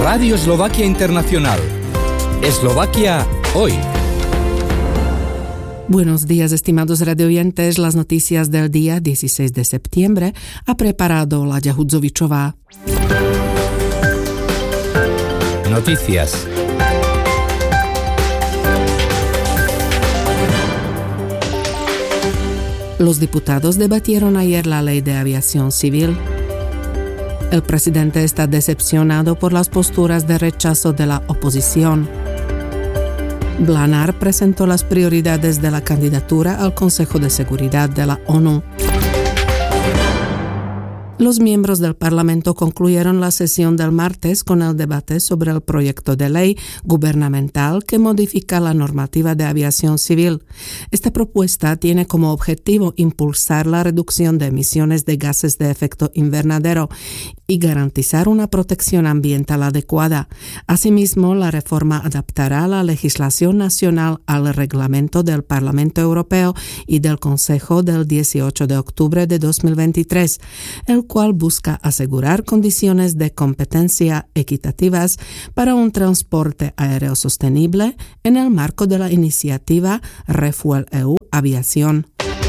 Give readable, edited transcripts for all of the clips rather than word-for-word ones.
Radio Eslovaquia Internacional. Eslovaquia hoy. Buenos días, estimados radioyentes. Las noticias del día 16 de septiembre ha preparado Láďa Hudzovičová. Noticias. Los diputados debatieron ayer la ley de aviación civil. El presidente está decepcionado por las posturas de rechazo de la oposición. Blanár presentó las prioridades de la candidatura al Consejo de Seguridad de la ONU. Los miembros del Parlamento concluyeron la sesión del martes con el debate sobre el proyecto de ley gubernamental que modifica la normativa de aviación civil. Esta propuesta tiene como objetivo impulsar la reducción de emisiones de gases de efecto invernadero y garantizar una protección ambiental adecuada. Asimismo, la reforma adaptará la legislación nacional al reglamento del Parlamento Europeo y del Consejo del 18 de octubre de 2023, el cual busca asegurar condiciones de competencia equitativas para un transporte aéreo sostenible en el marco de la iniciativa Refuel EU Aviación.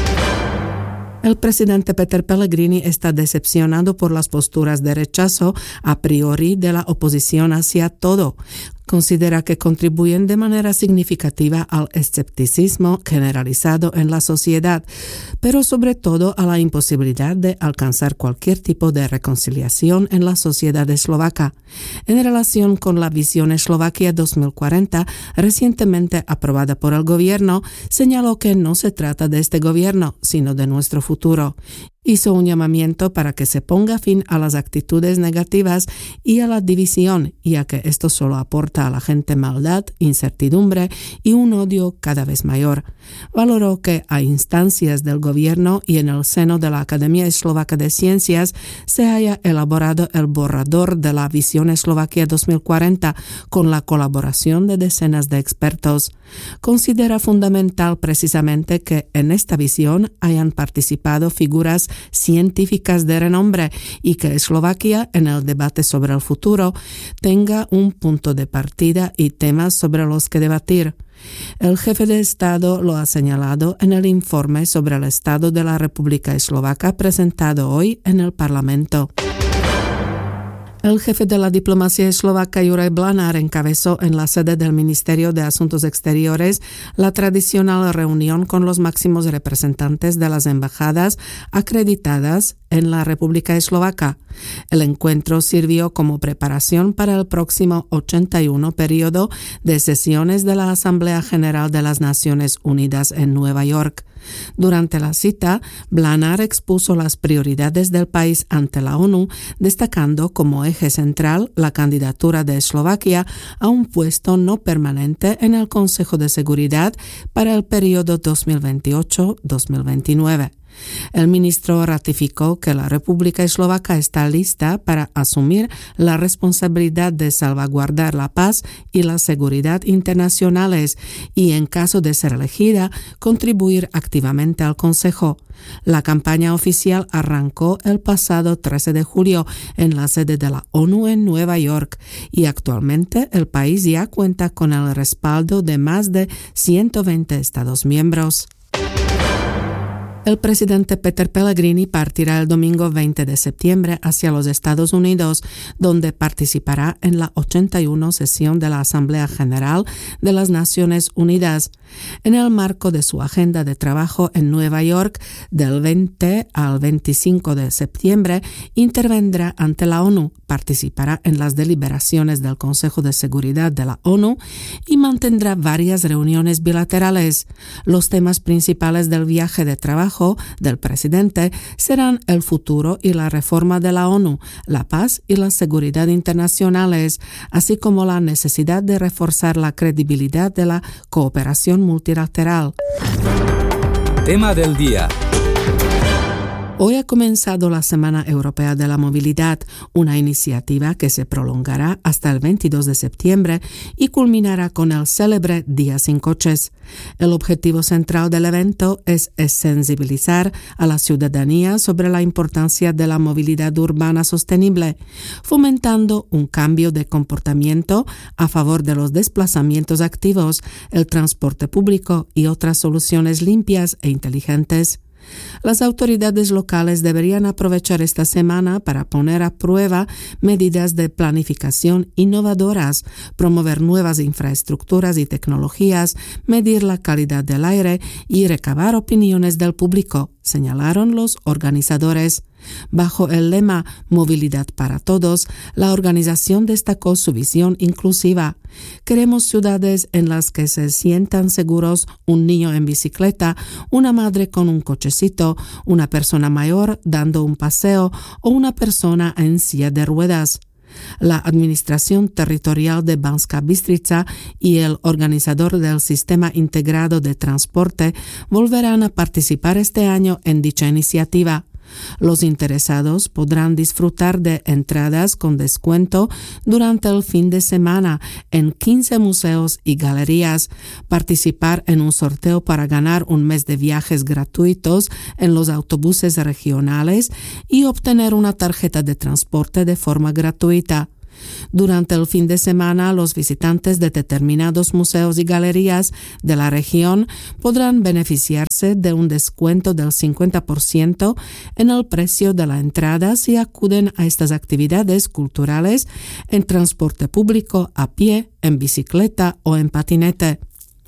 El presidente Peter Pellegrini está decepcionado por las posturas de rechazo a priori de la oposición hacia todo. Considera que contribuyen de manera significativa al escepticismo generalizado en la sociedad, pero sobre todo a la imposibilidad de alcanzar cualquier tipo de reconciliación en la sociedad eslovaca. En relación con la visión Eslovaquia 2040, recientemente aprobada por el gobierno, señaló que no se trata de este gobierno, sino de nuestro futuro. Hizo un llamamiento para que se ponga fin a las actitudes negativas y a la división, ya que esto solo aporta a la gente maldad, incertidumbre y un odio cada vez mayor. Valoró que a instancias del gobierno y en el seno de la Academia Eslovaca de Ciencias se haya elaborado el borrador de la visión Eslovaquia 2040 con la colaboración de decenas de expertos. Considera fundamental precisamente que en esta visión hayan participado figuras científicas de renombre y que Eslovaquia, en el debate sobre el futuro, tenga un punto de partida y temas sobre los que debatir. El jefe de Estado lo ha señalado en el informe sobre el estado de la República Eslovaca presentado hoy en el Parlamento. El jefe de la diplomacia eslovaca Juraj Blanár encabezó en la sede del Ministerio de Asuntos Exteriores la tradicional reunión con los máximos representantes de las embajadas acreditadas en la República Eslovaca. El encuentro sirvió como preparación para el próximo 81 periodo de sesiones de la Asamblea General de las Naciones Unidas en Nueva York. Durante la cita, Blanár expuso las prioridades del país ante la ONU, destacando como eje central la candidatura de Eslovaquia a un puesto no permanente en el Consejo de Seguridad para el periodo 2028-2029. El ministro ratificó que la República Eslovaca está lista para asumir la responsabilidad de salvaguardar la paz y la seguridad internacionales y, en caso de ser elegida, contribuir activamente al Consejo. La campaña oficial arrancó el pasado 13 de julio en la sede de la ONU en Nueva York y actualmente el país ya cuenta con el respaldo de más de 120 Estados miembros. El presidente Peter Pellegrini partirá el domingo 20 de septiembre hacia los Estados Unidos, donde participará en la 81 sesión de la Asamblea General de las Naciones Unidas. En el marco de su agenda de trabajo en Nueva York, del 20 al 25 de septiembre, intervendrá ante la ONU, participará en las deliberaciones del Consejo de Seguridad de la ONU y mantendrá varias reuniones bilaterales. Los temas principales del viaje de trabajo del presidente serán el futuro y la reforma de la ONU, la paz y la seguridad internacionales, así como la necesidad de reforzar la credibilidad de la cooperación multilateral. Tema del día. Hoy ha comenzado la Semana Europea de la Movilidad, una iniciativa que se prolongará hasta el 22 de septiembre y culminará con el célebre Día sin Coches. El objetivo central del evento es sensibilizar a la ciudadanía sobre la importancia de la movilidad urbana sostenible, fomentando un cambio de comportamiento a favor de los desplazamientos activos, el transporte público y otras soluciones limpias e inteligentes. Las autoridades locales deberían aprovechar esta semana para poner a prueba medidas de planificación innovadoras, promover nuevas infraestructuras y tecnologías, medir la calidad del aire y recabar opiniones del público, señalaron los organizadores. Bajo el lema Movilidad para Todos, la organización destacó su visión inclusiva. Queremos ciudades en las que se sientan seguros un niño en bicicleta, una madre con un cochecito, una persona mayor dando un paseo o una persona en silla de ruedas. La Administración Territorial de Banská Bystrica y el organizador del Sistema Integrado de Transporte volverán a participar este año en dicha iniciativa. Los interesados podrán disfrutar de entradas con descuento durante el fin de semana en 15 museos y galerías, participar en un sorteo para ganar un mes de viajes gratuitos en los autobuses regionales y obtener una tarjeta de transporte de forma gratuita. Durante el fin de semana, los visitantes de determinados museos y galerías de la región podrán beneficiarse de un descuento del 50% en el precio de la entrada si acuden a estas actividades culturales en transporte público, a pie, en bicicleta o en patinete.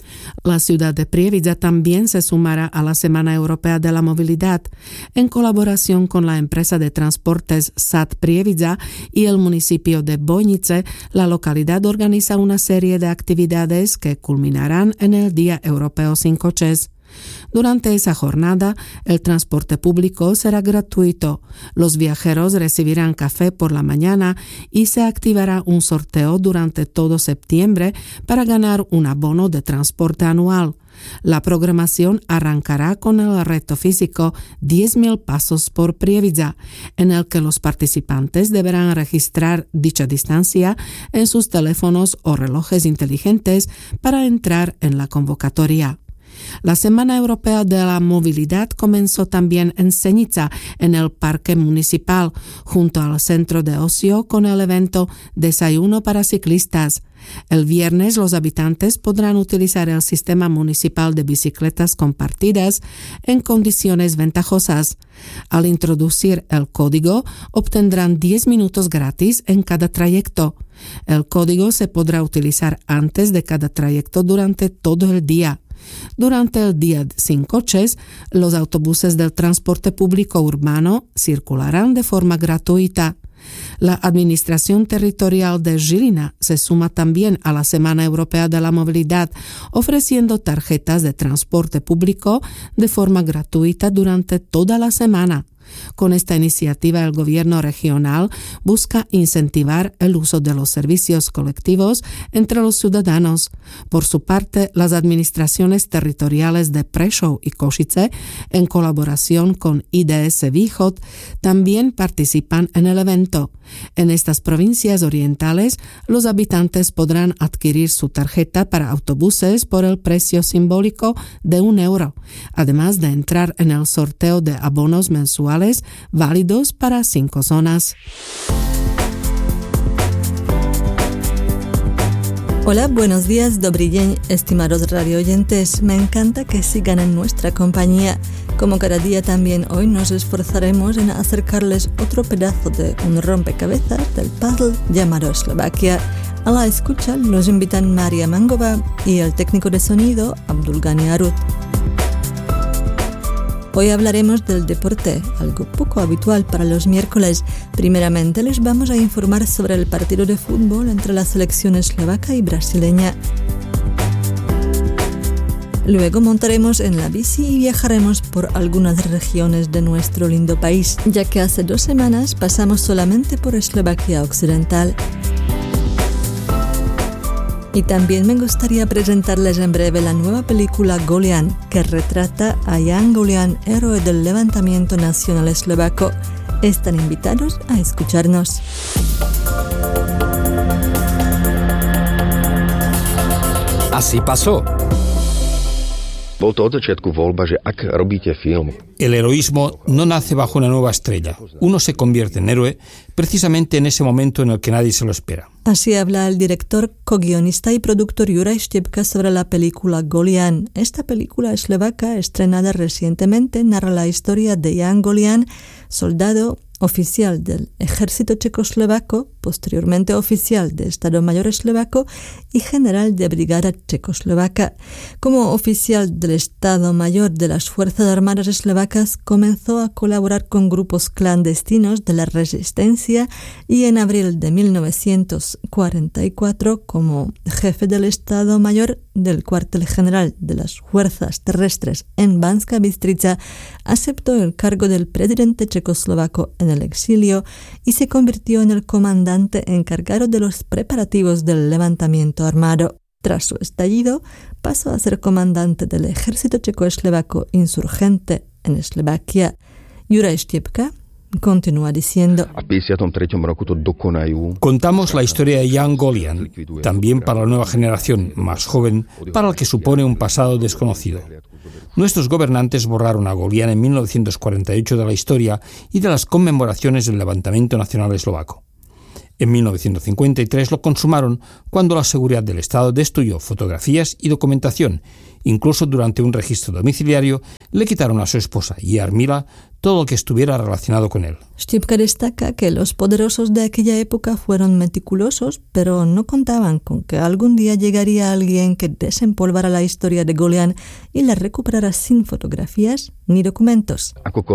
La ciudad de Prievidza también se sumará a la Semana Europea de la Movilidad. En colaboración con la empresa de transportes SAT Prievidza y el municipio de Bojnice, la localidad organiza una serie de actividades que culminarán en el Día Europeo sin Coches. Durante esa jornada, el transporte público será gratuito. Los viajeros recibirán café por la mañana y se activará un sorteo durante todo septiembre para ganar un abono de transporte anual. La programación arrancará con el reto físico 10.000 pasos por Prievidza, en el que los participantes deberán registrar dicha distancia en sus teléfonos o relojes inteligentes para entrar en la convocatoria. La Semana Europea de la Movilidad comenzó también en Senica, en el Parque Municipal, junto al centro de ocio con el evento Desayuno para ciclistas. El viernes los habitantes podrán utilizar el sistema municipal de bicicletas compartidas en condiciones ventajosas. Al introducir el código, obtendrán 10 minutos gratis en cada trayecto. El código se podrá utilizar antes de cada trayecto durante todo el día. Durante el Día sin Coches, los autobuses del transporte público urbano circularán de forma gratuita. La Administración Territorial de Žilina se suma también a la Semana Europea de la Movilidad, ofreciendo tarjetas de transporte público de forma gratuita durante toda la semana. Con esta iniciativa, el gobierno regional busca incentivar el uso de los servicios colectivos entre los ciudadanos. Por su parte, las administraciones territoriales de Prešov y Košice, en colaboración con IDS Východ, también participan en el evento. En estas provincias orientales, los habitantes podrán adquirir su tarjeta para autobuses por el precio simbólico de €1, además de entrar en el sorteo de abonos mensuales válidos para 5 zonas. Hola, buenos días, Dobry dzień, estimados radioyentes. Me encanta que sigan en nuestra compañía. Como cada día también hoy nos esforzaremos en acercarles otro pedazo de un rompecabezas del puzzle llamado Eslovaquia. A la escucha nos invitan Maria Mangova y el técnico de sonido Abdulgani Arut. Hoy hablaremos del deporte, algo poco habitual para los miércoles. Primeramente les vamos a informar sobre el partido de fútbol entre la selección eslovaca y brasileña. Luego montaremos en la bici y viajaremos por algunas regiones de nuestro lindo país, ya que hace 2 semanas pasamos solamente por Eslovaquia Occidental. Y también me gustaría presentarles en breve la nueva película Golian, que retrata a Jan Golian, héroe del levantamiento nacional eslovaco. Están invitados a escucharnos. Así pasó. El heroísmo no nace bajo una nueva estrella. Uno se convierte en héroe precisamente en ese momento en el que nadie se lo espera. Así habla el director, co-guionista y productor Juraj Štipka sobre la película Golian. Esta película eslovaca, estrenada recientemente, narra la historia de Jan Golian, soldado oficial del ejército checoslovaco, posteriormente oficial de Estado Mayor eslovaco y general de brigada checoslovaca. Como oficial del Estado Mayor de las Fuerzas Armadas eslovacas, comenzó a colaborar con grupos clandestinos de la resistencia y en abril de 1944, como jefe del Estado Mayor del cuartel general de las Fuerzas Terrestres en Banská Bystrica, aceptó el cargo del presidente checoslovaco en el exilio y se convirtió en el comandante encargado de los preparativos del levantamiento armado. Tras su estallido, pasó a ser comandante del ejército checoslovaco insurgente en Eslovaquia. Juraj Štipka continúa diciendo: Contamos la historia de Jan Golian, también para la nueva generación más joven, para el que supone un pasado desconocido. Nuestros gobernantes borraron a Golian en 1948 de la historia y de las conmemoraciones del levantamiento nacional eslovaco. En 1953 lo consumaron cuando la seguridad del Estado destruyó fotografías y documentación. Incluso durante un registro domiciliario le quitaron a su esposa, Jarmila, todo lo que estuviera relacionado con él. Štipka destaca que los poderosos de aquella época fueron meticulosos, pero no contaban con que algún día llegaría alguien que desempolvara la historia de Golian y la recuperara sin fotografías ni documentos.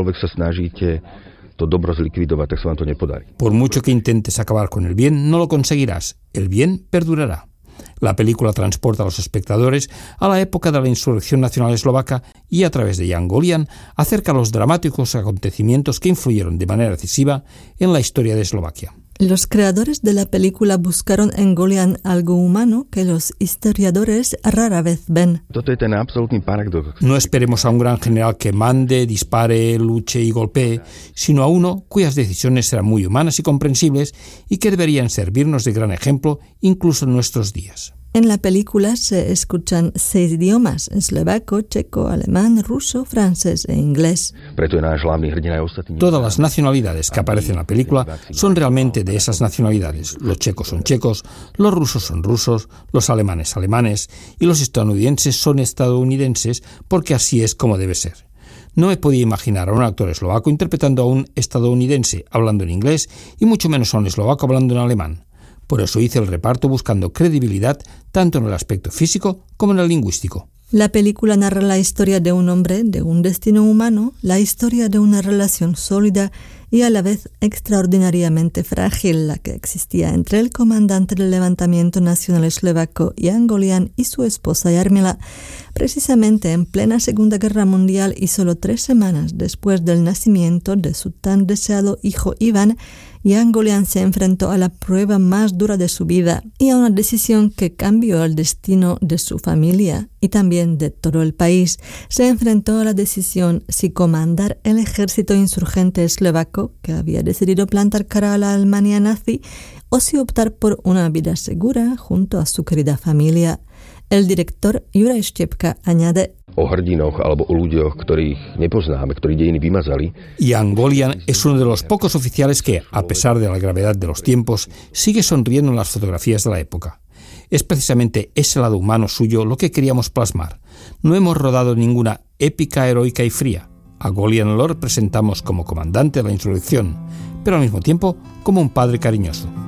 Por mucho que intentes acabar con el bien, no lo conseguirás. El bien perdurará. La película transporta a los espectadores a la época de la insurrección nacional eslovaca y, a través de Jan Golian, acerca los dramáticos acontecimientos que influyeron de manera decisiva en la historia de Eslovaquia. Los creadores de la película buscaron en Golian algo humano que los historiadores rara vez ven. No esperemos a un gran general que mande, dispare, luche y golpee, sino a uno cuyas decisiones serán muy humanas y comprensibles y que deberían servirnos de gran ejemplo incluso en nuestros días. En la película se escuchan 6 idiomas: eslovaco, checo, alemán, ruso, francés e inglés. Todas las nacionalidades que aparecen en la película son realmente de esas nacionalidades. Los checos son checos, los rusos son rusos, los alemanes alemanes y los estadounidenses son estadounidenses, porque así es como debe ser. No me podía imaginar a un actor eslovaco interpretando a un estadounidense hablando en inglés y mucho menos a un eslovaco hablando en alemán. Por eso hice el reparto buscando credibilidad tanto en el aspecto físico como en el lingüístico. La película narra la historia de un hombre, de un destino humano, la historia de una relación sólida y a la vez extraordinariamente frágil la que existía entre el comandante del levantamiento nacional eslovaco Jan Golian y su esposa Jarmila. Precisamente en plena Segunda Guerra Mundial y solo 3 semanas después del nacimiento de su tan deseado hijo Iván, Jan Golian se enfrentó a la prueba más dura de su vida y a una decisión que cambió el destino de su familia y también de todo el país. Se enfrentó a la decisión si comandar el ejército insurgente eslovaco, que había decidido plantar cara a la Alemania nazi, o si optar por una vida segura junto a su querida familia. El director Juraj Štipka añade: Jan Golian es uno de los pocos oficiales que, a pesar de la gravedad de los tiempos, sigue sonriendo en las fotografías de la época. Es precisamente ese lado humano suyo lo que queríamos plasmar. No hemos rodado ninguna épica heroica y fría. A Golian lo representamos como comandante de la insurrección, pero al mismo tiempo como un padre cariñoso.